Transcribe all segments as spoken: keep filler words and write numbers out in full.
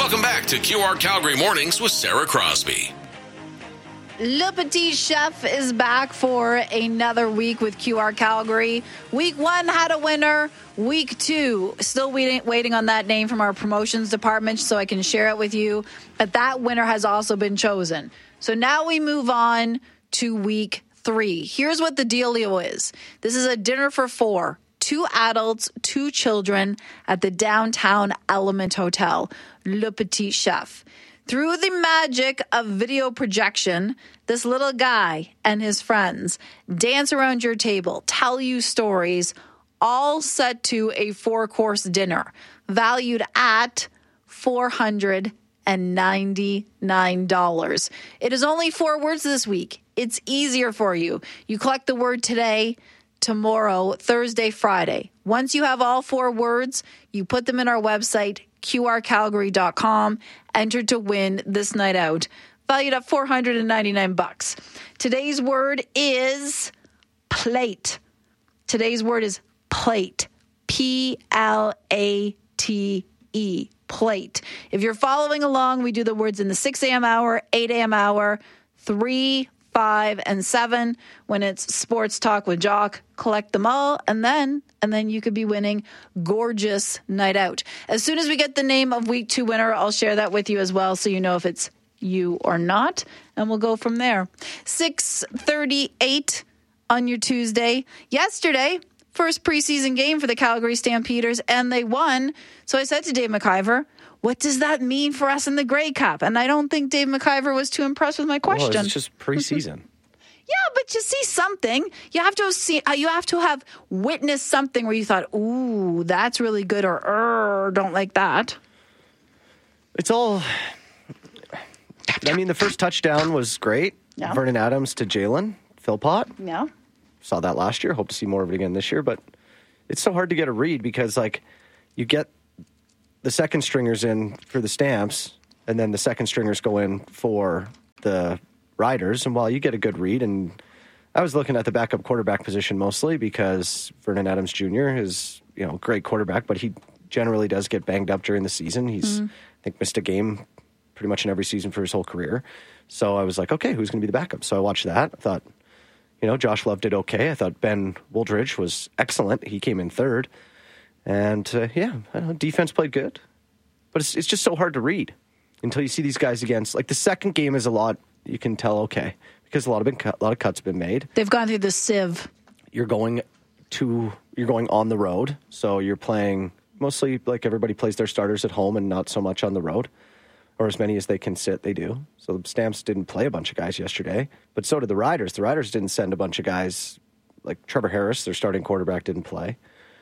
Welcome back to Q R Calgary Mornings with Sarah Crosby. Le Petit Chef is back for another week with Q R Calgary. Week one had a winner. Week two, still waiting, waiting on that name from our promotions department so I can share it with you. But that winner has also been chosen. So now we move on to week three. Here's what the dealio is. This is a dinner for four. Two adults, two children at the downtown Element Hotel, Le Petit Chef. Through the magic of video projection, this little guy and his friends dance around your table, tell you stories, all set to a four-course dinner valued at four hundred ninety-nine dollars. It is only four words this week. It's easier for you. You collect the word today, tomorrow, Thursday, Friday. Once you have all four words, you put them in our website, Q R calgary dot com, entered to win this night out, valued at four hundred ninety-nine bucks. Today's word is plate. Today's word is plate. P L A T E. Plate. If you're following along, we do the words in the six a.m. hour, eight a.m. hour, three, five, and seven. When it's Sports Talk with Jock, collect them all, and then and then you could be winning gorgeous night out. As soon as we get the name of week two winner, I'll share that with you as well, so you know if it's you or not, and we'll go from there. six thirty-eight on your Tuesday. Yesterday, first preseason game for the Calgary Stampeders, and they won. So I said to Dave McIver, what does that mean for us in the Grey Cup? And I don't think Dave McIver was too impressed with my question. Well, it's just preseason. Yeah, but you see something. You have to see. Uh, you have to have witnessed something where you thought, "Ooh, that's really good," or "Er, don't like that." It's all. I mean, the first touchdown was great. Yeah. Vernon Adams to Jalen Philpott. Yeah. Saw that last year. Hope to see more of it again this year. But it's so hard to get a read because, like, you get the second stringers in for the Stamps, and then the second stringers go in for the Riders. And while you get a good read, and I was looking at the backup quarterback position mostly because Vernon Adams Junior is, you know, a great quarterback, but he generally does get banged up during the season. He's, mm-hmm. I think, missed a game pretty much in every season for his whole career. So I was like, okay, who's going to be the backup? So I watched that. I thought, you know, Josh Love did okay. I thought Ben Wooldridge was excellent. He came in third. And, uh, yeah, I don't know, defense played good. But it's it's just so hard to read until you see these guys against. Like, the second game is a lot, you can tell, okay, because a lot of been cut, a lot of cuts have been made. They've gone through the sieve. You're going to, you're going on the road. So you're playing, mostly like everybody plays their starters at home and not so much on the road. Or as many as they can sit, they do. So the Stamps didn't play a bunch of guys yesterday, but so did the Riders. The Riders didn't send a bunch of guys, like Trevor Harris, their starting quarterback, didn't play.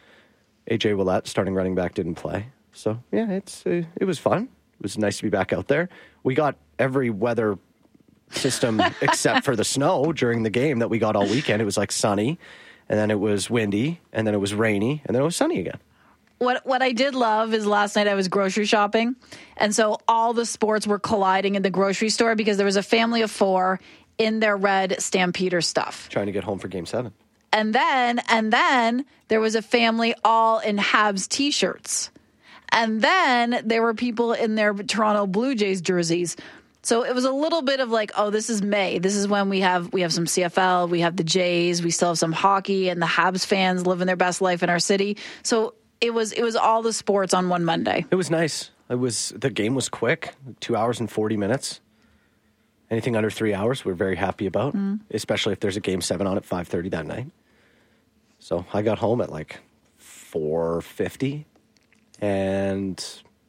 A J Willett, starting running back, didn't play. So, yeah, it's uh, it was fun. It was nice to be back out there. We got every weather system except for the snow during the game that we got all weekend. It was like sunny, and then it was windy, and then it was rainy, and then it was sunny again. What what I did love is last night I was grocery shopping, and so all the sports were colliding in the grocery store because there was a family of four in their red Stampeder stuff. Trying to get home for Game seven. And then, and then there was a family all in Habs T-shirts. And then there were people in their Toronto Blue Jays jerseys. So it was a little bit of like, oh, this is May. This is when we have we have some C F L, we have the Jays, we still have some hockey, and the Habs fans living their best life in our city. So it was it was all the sports on one Monday. It was nice. It was the game was quick, two hours and forty minutes. Anything under three hours, we're very happy about, mm. especially if there's a game seven on at five thirty that night. So I got home at like four fifty, and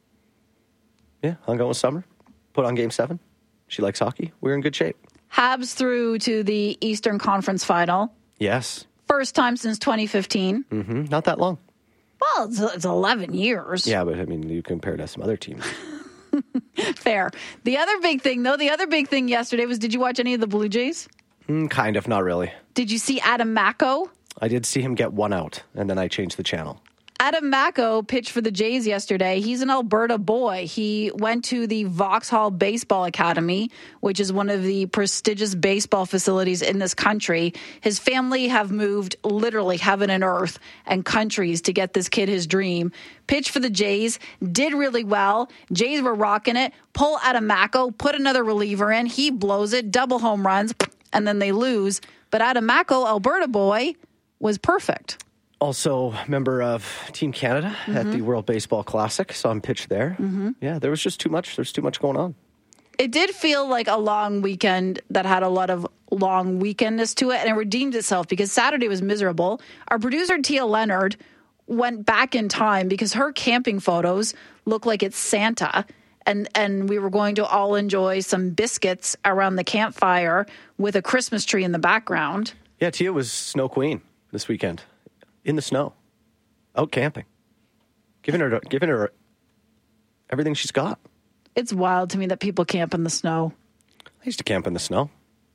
yeah, hung out with Summer, put on game seven. She likes hockey. We're in good shape. Habs through to the Eastern Conference Final. Yes. First time since twenty fifteen. Mm-hmm. Not that long. Well, it's, it's eleven years. Yeah, but I mean, you compare to some other teams. Fair. The other big thing, though, the other big thing yesterday was, did you watch any of the Blue Jays? Mm, kind of, not really. Did you see Adam Macko? I did see him get one out, and then I changed the channel. Adam Macko pitched for the Jays yesterday. He's an Alberta boy. He went to the Vauxhall Baseball Academy, which is one of the prestigious baseball facilities in this country. His family have moved literally heaven and earth and countries to get this kid his dream. Pitched for the Jays, did really well. Jays were rocking it. Pull Adam Macko, put another reliever in. He blows it, double home runs, and then they lose. But Adam Macko, Alberta boy, was perfect. Also, member of Team Canada mm-hmm. at the World Baseball Classic. Saw him pitch there. Mm-hmm. Yeah, there was just too much. There's too much going on. It did feel like a long weekend that had a lot of long weekendness to it, and it redeemed itself because Saturday was miserable. Our producer, Tia Leonard, went back in time because her camping photos look like it's Santa, and, and we were going to all enjoy some biscuits around the campfire with a Christmas tree in the background. Yeah, Tia was snow queen this weekend. In the snow, out camping, giving her giving her everything she's got. It's wild to me that people camp in the snow. I used to camp in the snow.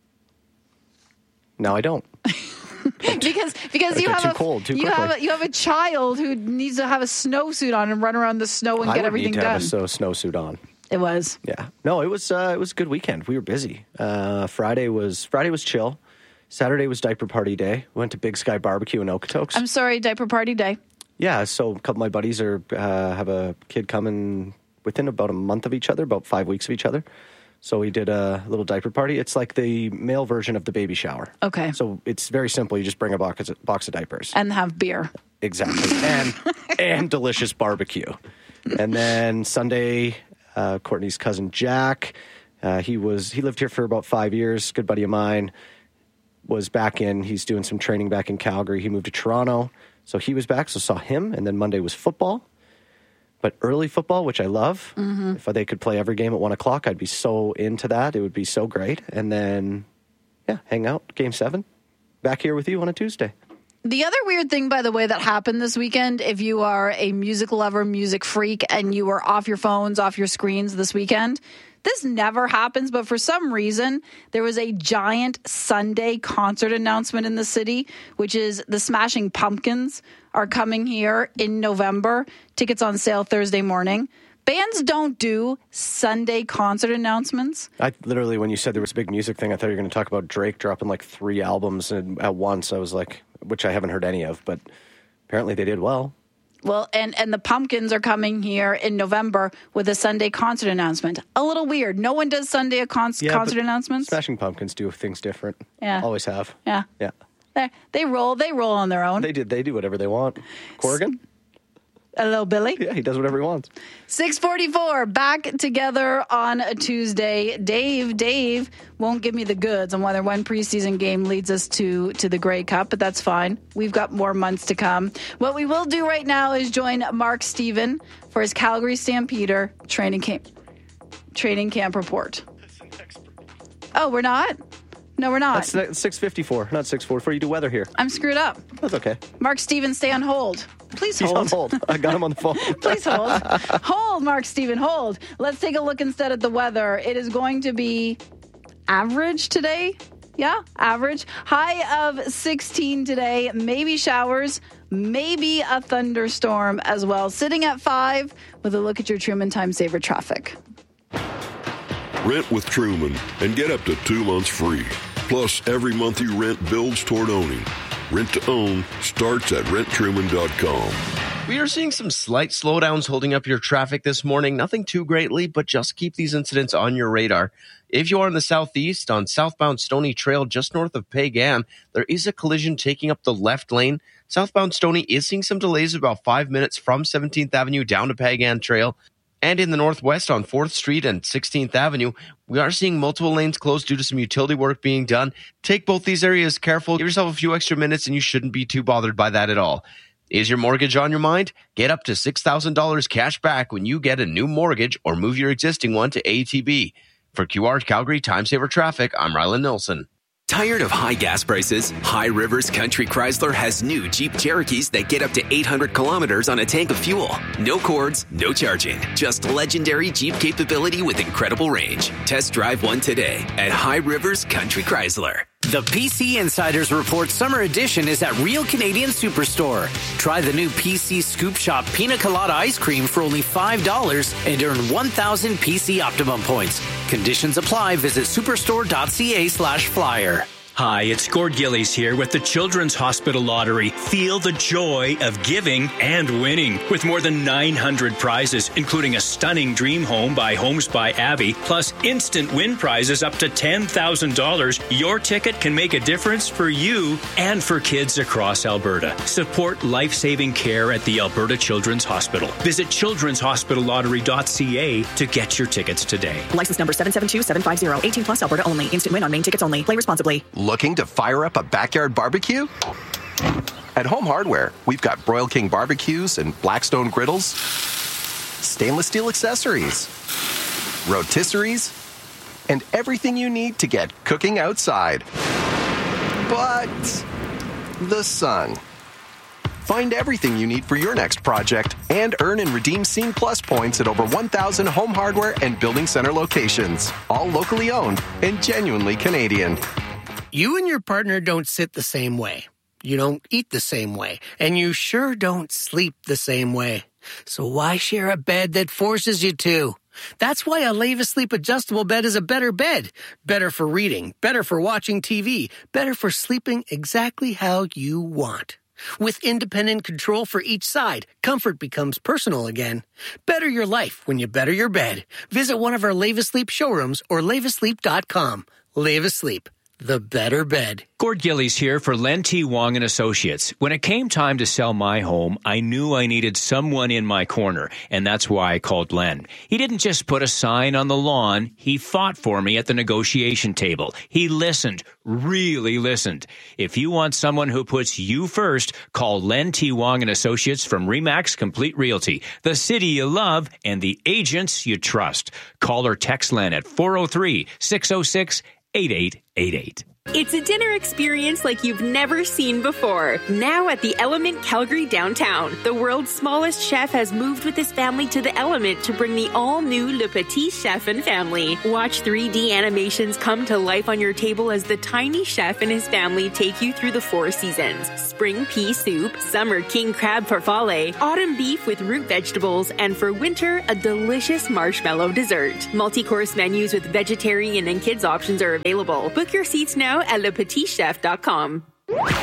Now I don't. because because you have too a cold, too you quickly. have a, you have a child who needs to have a snowsuit on and run around the snow and I get would everything need to done. have a so, snowsuit on. It was. Yeah. No, it was uh, it was a good weekend. We were busy. Uh, Friday was Friday was chill. Saturday was diaper party day. We went to Big Sky Barbecue in Okotoks. I'm sorry, diaper party day. Yeah, so a couple of my buddies are uh, have a kid coming within about a month of each other, about five weeks of each other. So we did a little diaper party. It's like the male version of the baby shower. Okay. So it's very simple. You just bring a box of, box of diapers. And have beer. Exactly. And and delicious barbecue. And then Sunday, uh, Courtney's cousin Jack, uh, he was he lived here for about five years, good buddy of mine. Was back in, he's doing some training back in Calgary. He moved to Toronto, so he was back, so saw him. And then Monday was football, but early football, which I love. Mm-hmm. If they could play every game at one o'clock, I'd be so into that. It would be so great. And then, yeah, hang out, game seven, back here with you on a Tuesday. The other weird thing, by the way, that happened this weekend, if you are a music lover, music freak, and you were off your phones, off your screens this weekend, this never happens, but for some reason, there was a giant Sunday concert announcement in the city, which is the Smashing Pumpkins are coming here in November. Tickets on sale Thursday morning. Bands don't do Sunday concert announcements. I literally, when you said there was a big music thing, I thought you were going to talk about Drake dropping like three albums at once. I was like, which I haven't heard any of, but apparently they did well. Well, and, and the Pumpkins are coming here in November with a Sunday concert announcement. A little weird. No one does Sunday con- yeah, concert announcements. Smashing Pumpkins do things different. Yeah. Always have. Yeah. Yeah. They, they roll. They roll on their own. They did. They do whatever they want. Corrigan? A little Billy? Yeah, he does whatever he wants. six forty-four, back together on a Tuesday. Dave, Dave won't give me the goods on whether one preseason game leads us to, to the Grey Cup, but that's fine. We've got more months to come. What we will do right now is join Mark Steven for his Calgary Stampeder training camp, training camp report. Oh, we're not? No, we're not. That's six fifty-four, not six forty-four. You do weather here. I'm screwed up. That's okay. Mark Steven, stay on hold. Please He's hold. on hold. I got him on the phone. Please hold. Hold, Mark Steven, hold. Let's take a look instead at the weather. It is going to be average today. Yeah, average. High of sixteen today. Maybe showers. Maybe a thunderstorm as well. Sitting at five with a look at your Truman Time Saver traffic. Rent with Truman and get up to two months free. Plus, every month you rent builds toward owning. Rent to own starts at rent truman dot com. We are seeing some slight slowdowns holding up your traffic this morning. Nothing too greatly, but just keep these incidents on your radar. If you are in the southeast on southbound Stony Trail just north of Pagan, there is a collision taking up the left lane. Southbound Stony is seeing some delays of about five minutes from seventeenth Avenue down to Pagan Trail. And in the northwest on fourth Street and sixteenth Avenue, we are seeing multiple lanes closed due to some utility work being done. Take both these areas careful. Give yourself a few extra minutes and you shouldn't be too bothered by that at all. Is your mortgage on your mind? Get up to six thousand dollars cash back when you get a new mortgage or move your existing one to A T B. For Q R Calgary Time Saver Traffic, I'm Rylan Nilsson. Tired of high gas prices? High Rivers Country Chrysler has new Jeep Cherokees that get up to eight hundred kilometers on a tank of fuel. No cords, no charging. Just legendary Jeep capability with incredible range. Test drive one today at High Rivers Country Chrysler. The P C Insiders Report Summer Edition is at Real Canadian Superstore. Try the new P C Scoop Shop Pina Colada Ice Cream for only five dollars and earn one thousand P C Optimum points. Conditions apply. Visit superstore.ca slash flyer. Hi, it's Gord Gillies here with the Children's Hospital Lottery. Feel the joy of giving and winning. With more than nine hundred prizes, including a stunning dream home by Homes by Abby, plus instant win prizes up to ten thousand dollars, your ticket can make a difference for you and for kids across Alberta. Support life-saving care at the Alberta Children's Hospital. Visit children's hospital lottery dot c a to get your tickets today. License number seven seven two seven five zero. eighteen plus Alberta only. Instant win on main tickets only. Play responsibly. Looking to fire up a backyard barbecue? At Home Hardware, we've got Broil King barbecues and Blackstone griddles, stainless steel accessories, rotisseries, and everything you need to get cooking outside. But the sun. Find everything you need for your next project and earn and redeem Scene Plus points at over one thousand Home Hardware and Building Center locations, all locally owned and genuinely Canadian. You and your partner don't sit the same way. You don't eat the same way. And you sure don't sleep the same way. So why share a bed that forces you to? That's why a Leva Sleep adjustable bed is a better bed. Better for reading, better for watching T V, better for sleeping exactly how you want. With independent control for each side, comfort becomes personal again. Better your life when you better your bed. Visit one of our Leva Sleep showrooms or leva sleep dot com. Leva Sleep. The better bed. Gord Gillies here for Len T. Wong and Associates. When it came time to sell my home, I knew I needed someone in my corner, and that's why I called Len. He didn't just put a sign on the lawn. He fought for me at the negotiation table. He listened, really listened. If you want someone who puts you first, call Len T. Wong and Associates from Remax Complete Realty, the city you love and the agents you trust. Call or text Len at four oh three, six oh six, eight eight eight eight. It's a dinner experience like you've never seen before. Now at the Element Calgary downtown, the world's smallest chef has moved with his family to the Element to bring the all-new Le Petit Chef and family. Watch three D animations come to life on your table as the tiny chef and his family take you through the four seasons. Spring pea soup, summer king crab farfalle, autumn beef with root vegetables, and for winter, a delicious marshmallow dessert. Multi-course menus with vegetarian and kids options are available. Book your seats now at le petit chef dot com.